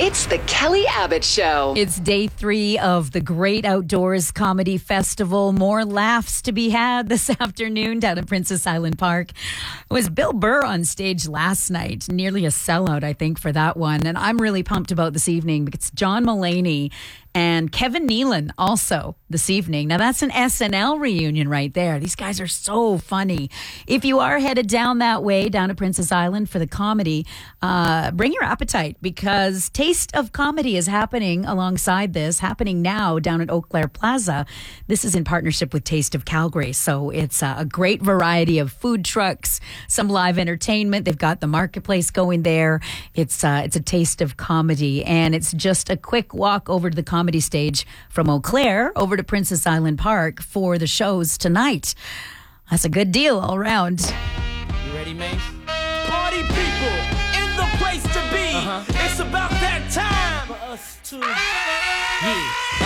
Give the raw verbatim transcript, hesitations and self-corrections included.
It's the Kelly Abbott Show. It's day three of the Great Outdoors Comedy Festival. More laughs to be had this afternoon down at Princess Island Park. It was Bill Burr on stage last night. Nearly a sellout, I think, for that one. And I'm really pumped about this evening because John Mulaney and Kevin Nealon also this evening. Now, that's an S N L reunion right there. These guys are so funny. If you are headed down that way, down to Princess Island for the comedy, uh, bring your appetite because Taste of Comedy is happening alongside this, happening now down at Eau Claire Plaza. This is in partnership with Taste of Calgary. So it's uh, a great variety of food trucks, some live entertainment. They've got the marketplace going there. It's, uh, it's a Taste of Comedy, and it's just a quick walk over to the comedy comedy stage from Eau Claire over to Princess Island Park for the shows tonight. That's a good deal all around. You ready, Mace? Party people in the place to be. Uh-huh. It's about that time for us to, yeah.